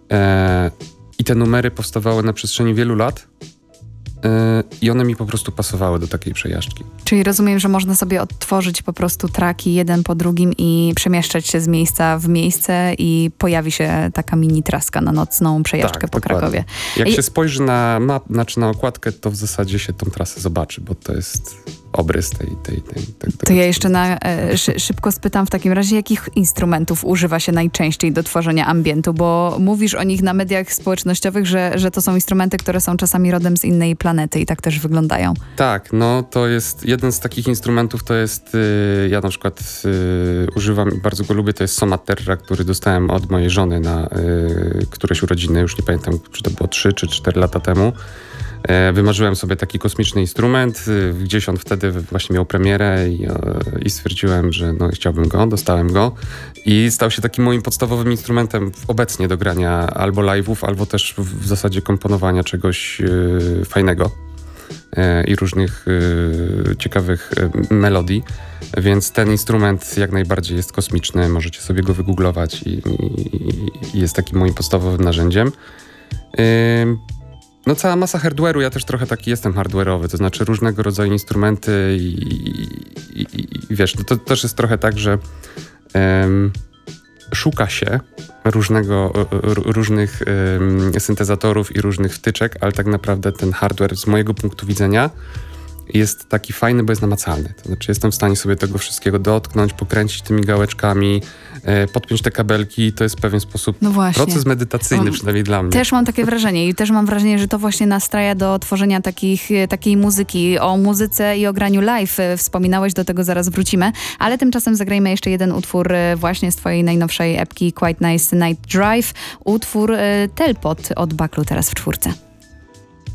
I te numery powstawały na przestrzeni wielu lat. I one mi po prostu pasowały do takiej przejażdżki. Czyli rozumiem, że można sobie odtworzyć po prostu traki jeden po drugim i przemieszczać się z miejsca w miejsce i pojawi się taka mini traska na nocną przejażdżkę po dokładnie. Krakowie. Jak się spojrzy na na okładkę, to w zasadzie się tą trasę zobaczy, bo to jest obrys tego. To ja jeszcze szybko spytam w takim razie, jakich instrumentów używa się najczęściej do tworzenia ambientu, bo mówisz o nich na mediach społecznościowych, że to są instrumenty, które są czasami rodem z innej planety i tak też wyglądają. Tak, no to jest jeden z takich instrumentów, to jest, ja na przykład używam i bardzo go lubię, to jest Somaterra, który dostałem od mojej żony na któreś urodziny, już nie pamiętam, czy to było 3 czy 4 lata temu. Wymarzyłem sobie taki kosmiczny instrument, gdzieś on wtedy właśnie miał premierę i stwierdziłem, że no, chciałbym go, dostałem go i stał się takim moim podstawowym instrumentem obecnie do grania albo live'ów, albo też w zasadzie komponowania czegoś fajnego i różnych ciekawych melodii, więc ten instrument jak najbardziej jest kosmiczny, możecie sobie go wygooglować i jest takim moim podstawowym narzędziem. No cała masa hardware'u, ja też trochę taki jestem hardware'owy, to znaczy różnego rodzaju instrumenty i wiesz, to też jest trochę tak, że szuka się różnych syntezatorów i różnych wtyczek, ale tak naprawdę ten hardware z mojego punktu widzenia jest taki fajny, bo jest namacalny. To znaczy jestem w stanie sobie tego wszystkiego dotknąć, pokręcić tymi gałeczkami, podpiąć te kabelki. To jest w pewien sposób proces medytacyjny, przynajmniej dla mnie. Też mam takie wrażenie i też mam wrażenie, że to właśnie nastraja do tworzenia takiej muzyki. O muzyce i o graniu live wspominałeś, do tego zaraz wrócimy, ale tymczasem zagrajmy jeszcze jeden utwór właśnie z twojej najnowszej epki Quite Nice Night Drive. Utwór Telpot od Baklu teraz w 4.